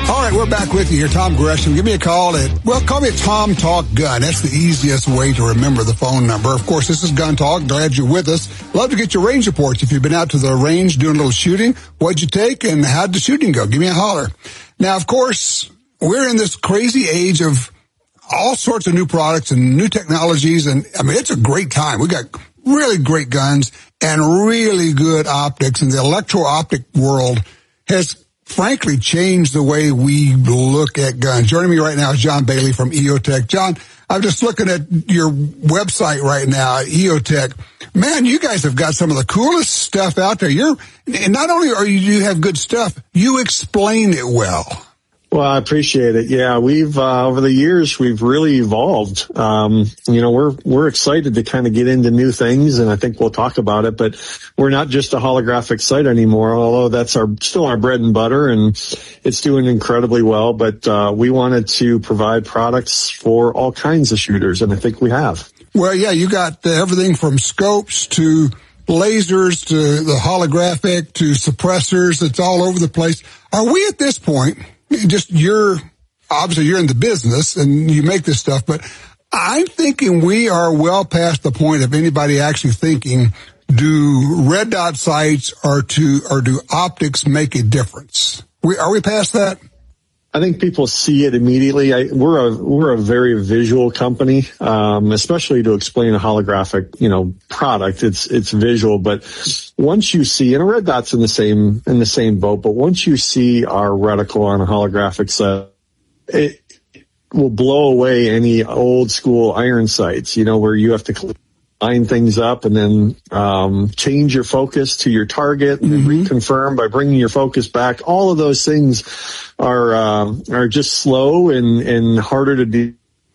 All right, we're back with you here, Tom Gresham. Give me a call call me Tom Talk Gun. That's the easiest way to remember the phone number. Of course, this is Gun Talk. Glad you're with us. Love to get your range reports. If you've been out to the range doing a little shooting, what'd you take and how'd the shooting go? Give me a holler. Now, of course, we're in this crazy age of all sorts of new products and new technologies. And I mean, it's a great time. We got really great guns and really good optics, and the electro-optic world has frankly changed the way we look at guns. Joining me right now is John Bailey from EOTech. John, I'm just looking at your website right now, EOTech. Man, you guys have got some of the coolest stuff out there. And not only you have good stuff, you explain it well. Well, I appreciate it. Yeah, we've over the years we've really evolved. We're excited to kind of get into new things, and I think we'll talk about it. But we're not just a holographic sight anymore, although that's still our bread and butter, and it's doing incredibly well. But we wanted to provide products for all kinds of shooters, and I think we have. Well, yeah, you got everything from scopes to lasers to the holographic to suppressors. It's all over the place. Are we at this point? Obviously you're in the business and you make this stuff, but I'm thinking we are well past the point of anybody actually thinking, do red dot sights or do optics make a difference? Are we past that? I think people see it immediately. We're a very visual company, especially to explain a holographic, product. It's visual, but once you see, and a red dot's in the same boat, but once you see our reticle on a holographic set, it will blow away any old school iron sights, where you have to line things up and then change your focus to your target and reconfirm by bringing your focus back. All of those things are just slow and harder to do.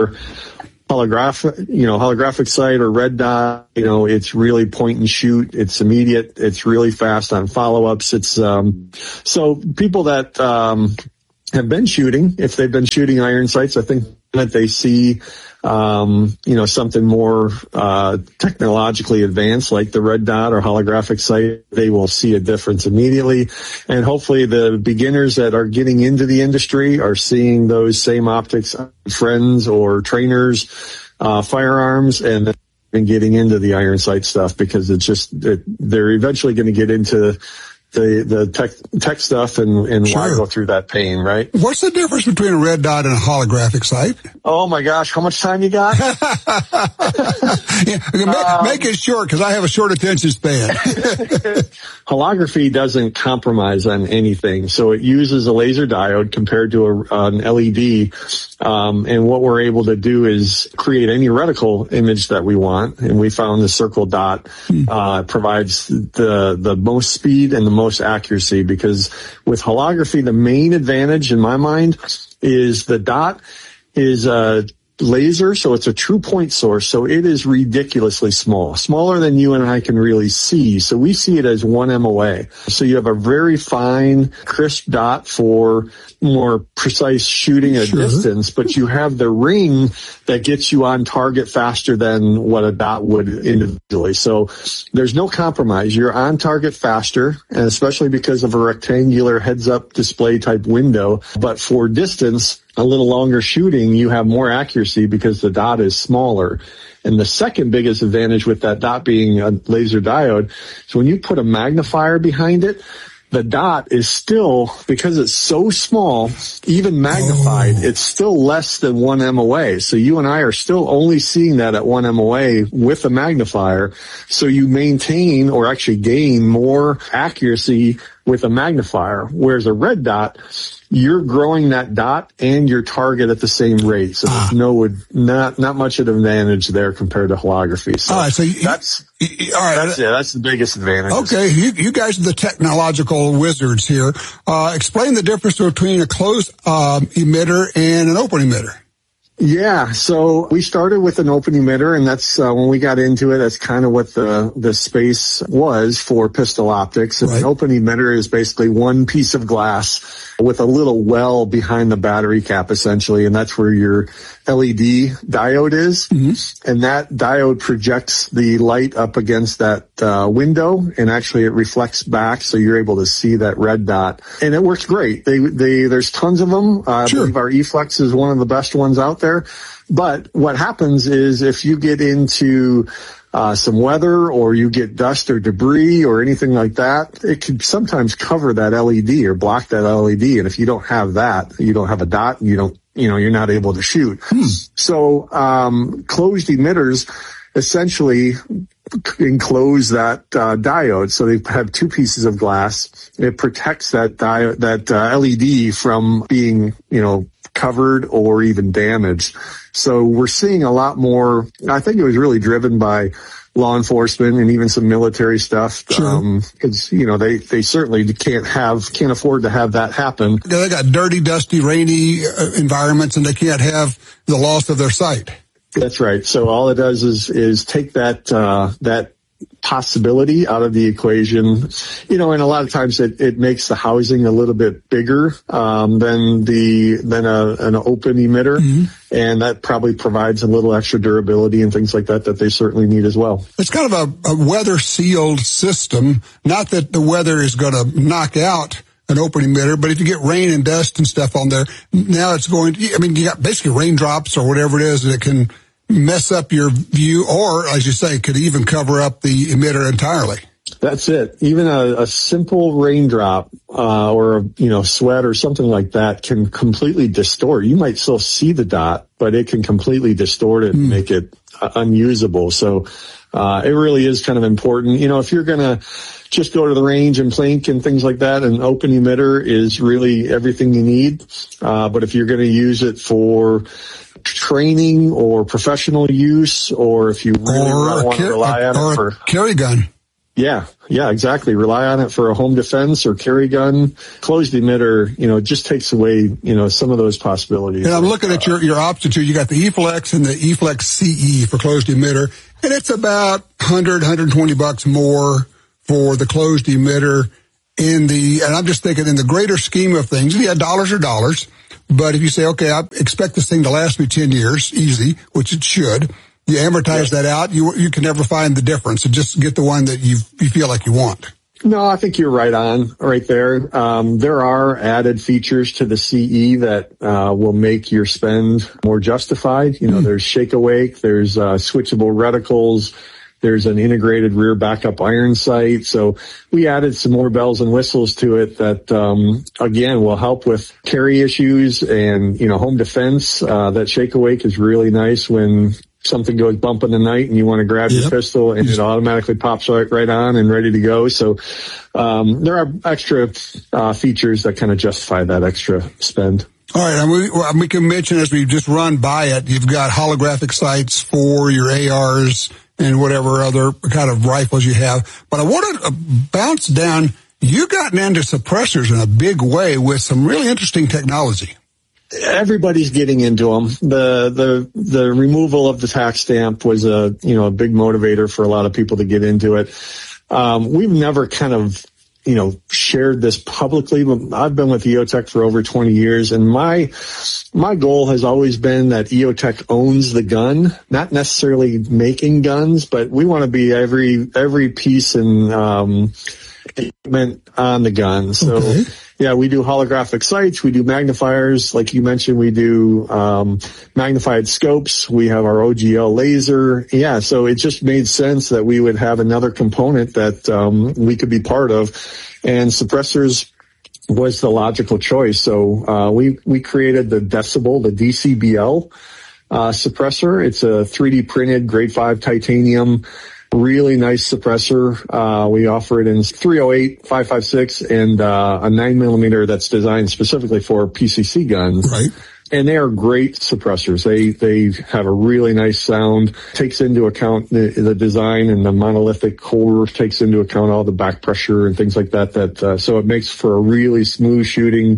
Holographic sight or red dot, it's really point and shoot. It's immediate. It's really fast on follow-ups. It's so people that have been shooting, if they've been shooting iron sights, I think that they see something more technologically advanced like the red dot or holographic sight, they will see a difference immediately. And hopefully the beginners that are getting into the industry are seeing those same optics, friends or trainers, firearms, and getting into the iron sight stuff, because they're eventually going to get into the tech stuff and sure. Why go through that pain, right? What's the difference between a red dot and a holographic sight? Oh my gosh, how much time you got? Make it short, because I have a short attention span. Holography doesn't compromise on anything, so it uses a laser diode compared to an LED. And what we're able to do is create any reticle image that we want, and we found the circle dot provides the most speed and the most accuracy, because with holography, the main advantage in my mind is the dot is a laser, so it's a true point source, so it is ridiculously small, smaller than you and I can really see. So we see it as 1 MOA. So you have a very fine, crisp dot for more precise shooting at distance, but you have the ring that gets you on target faster than what a dot would individually. So there's no compromise. You're on target faster, and especially because of a rectangular heads-up display type window. But for distance, a little longer shooting, you have more accuracy because the dot is smaller. And the second biggest advantage with that dot being a laser diode, so when you put a magnifier behind it, the dot is still, because it's so small, even magnified, it's still less than 1 MOA. So you and I are still only seeing that at 1 MOA with a magnifier. So you maintain or actually gain more accuracy with a magnifier, whereas a red dot, you're growing that dot and your target at the same rate. So there's not much of an advantage there compared to holography. So, all right, so that's the biggest advantage. Okay, you guys are the technological wizards here. Explain the difference between a closed emitter and an open emitter. Yeah, so we started with an open emitter, and that's when we got into it, that's kind of what the space was for pistol optics. And an open emitter is basically one piece of glass, with a little well behind the battery cap, essentially, and that's where your LED diode is. Mm-hmm. And that diode projects the light up against that window, and actually it reflects back, so you're able to see that red dot. And it works great. There's tons of them. I believe our eFlex is one of the best ones out there. But what happens is if you get into some weather, or you get dust or debris or anything like that, it can sometimes cover that LED or block that LED. And if you don't have that, you don't have a dot, and you're not able to shoot. So, closed emitters essentially enclose that diode. So they have two pieces of glass. It protects that diode, that LED from being, covered or even damaged. So we're seeing a lot more. I think it was really driven by law enforcement and even some military stuff. Sure. Cause, they certainly can't afford to have that happen. They got dirty, dusty, rainy environments, and they can't have the loss of their sight. That's right. So all it does is take that possibility out of the equation, and a lot of times it makes the housing a little bit bigger than an open emitter, mm-hmm. and that probably provides a little extra durability and things like that they certainly need as well. It's kind of a weather sealed system. Not that the weather is going to knock out an open emitter, but if you get rain and dust and stuff on there, now it's going to, you got basically raindrops or whatever it is that can mess up your view, or, as you say, could even cover up the emitter entirely. That's it. Even a simple raindrop or sweat or something like that can completely distort. You might still see the dot, but it can completely distort it and make it unusable. So it really is kind of important. If you're going to just go to the range and plink and things like that, an open emitter is really everything you need. But if you're going to use it for training or professional use, or if you really want to rely on it for carry gun. Yeah, exactly. Rely on it for a home defense or carry gun. Closed emitter, just takes away, some of those possibilities. And I'm looking at your options here. You got the eFlex and the eFlex CE for closed emitter, and it's about $120 more for the closed emitter and I'm just thinking in the greater scheme of things, dollars are dollars. But if you say, okay, I expect this thing to last me 10 years, easy, which it should, you amortize that out, you can never find the difference. So just get the one that you feel like you want. No, I think you're right on right there. There are added features to the CE that will make your spend more justified. There's shake awake, there's switchable reticles, there's an integrated rear backup iron sight. So we added some more bells and whistles to it that, again, will help with carry issues and, home defense. That shake awake is really nice when something goes bump in the night and you want to grab your pistol and it automatically pops right on and ready to go. So, there are extra, features that kind of justify that extra spend. All right, and we can mention as we just run by it, you've got holographic sights for your ARs and whatever other kind of rifles you have. But I want to bounce down. You've gotten into suppressors in a big way with some really interesting technology. Everybody's getting into them. The removal of the tax stamp was a big motivator for a lot of people to get into it. We've never kind of, shared this publicly, but I've been with EOTech for over 20 years, and my goal has always been that EOTech owns the gun, not necessarily making guns, but we want to be every piece and equipment on the gun. So, okay. Yeah, we do holographic sights, we do magnifiers, like you mentioned, we do magnified scopes, we have our OGL laser. Yeah, so it just made sense that we would have another component that we could be part of, and suppressors was the logical choice. So we created the Decibel, the DCBL suppressor. It's a 3D printed grade 5 titanium, really nice suppressor. We offer it in 308, 5.56, and a 9mm that's designed specifically for PCC guns. Right. And they are great suppressors. They have a really nice sound, takes into account the design, and the monolithic core takes into account all the back pressure and things like that. So it makes for a really smooth shooting,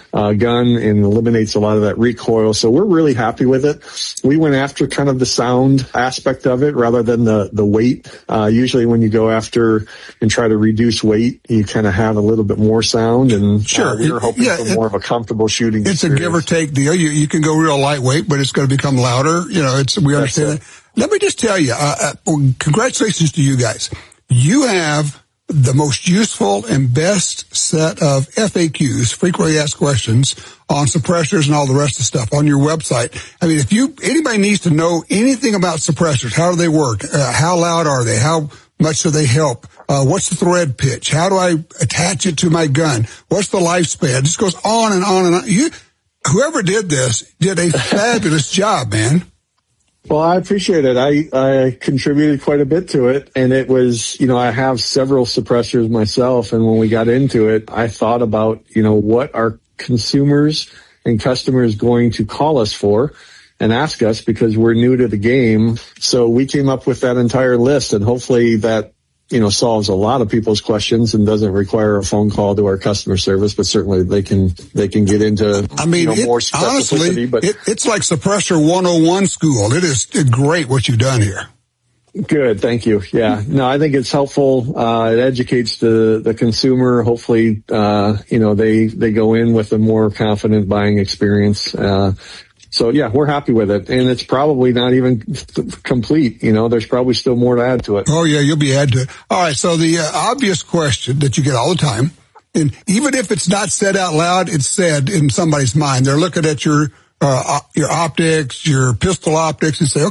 gun and eliminates a lot of that recoil. So we're really happy with it. We went after kind of the sound aspect of it rather than the weight. Usually when you go after and try to reduce weight, you kind of have a little bit more sound, and sure, we were hoping for more of a comfortable shooting It's experience. a give or take deal. You can go real lightweight, but it's going to become louder. We understand that. Let me just tell you, congratulations to you guys. You have the most useful and best set of FAQs, frequently asked questions, on suppressors and all the rest of the stuff on your website. I mean, if anybody needs to know anything about suppressors, how do they work? How loud are they? How much do they help? What's the thread pitch? How do I attach it to my gun? What's the lifespan? It just goes on and on and on. Whoever did this did a fabulous job, man. Well, I appreciate it. I contributed quite a bit to it, and it was, I have several suppressors myself, and when we got into it, I thought about, what are consumers and customers going to call us for and ask us, because we're new to the game. So we came up with that entire list, and hopefully that, solves a lot of people's questions and doesn't require a phone call to our customer service, but certainly they can get into, more specificity. Honestly, but it's like Suppressor 101 school. It is great what you've done here. Good. Thank you. Yeah. No, I think it's helpful. It educates the consumer. Hopefully, they go in with a more confident buying experience. So yeah, we're happy with it, and it's probably not even complete. There's probably still more to add to it. Oh yeah, you'll be added to it. All right. So the obvious question that you get all the time, and even if it's not said out loud, it's said in somebody's mind. They're looking at your optics, your pistol optics, and say,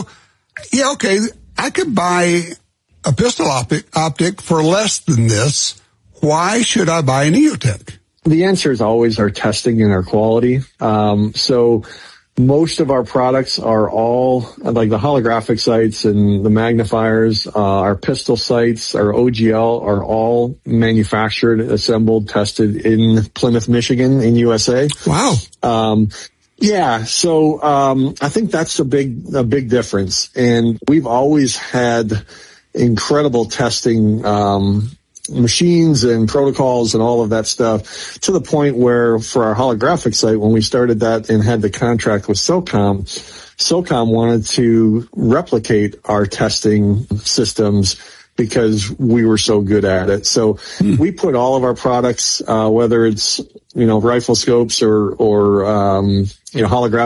okay, I could buy a pistol optic for less than this. Why should I buy an EOTech? The answer is always our testing and our quality. So most of our products are all, like the holographic sights and the magnifiers, our pistol sights, our OGL are all manufactured, assembled, tested in Plymouth, Michigan, in USA. Wow. Yeah. So, I think that's a big difference. And we've always had incredible testing, machines and protocols and all of that stuff, to the point where for our holographic sight, when we started that and had the contract with SOCOM wanted to replicate our testing systems because we were so good at it. So we put all of our products, whether it's, rifle scopes or holographic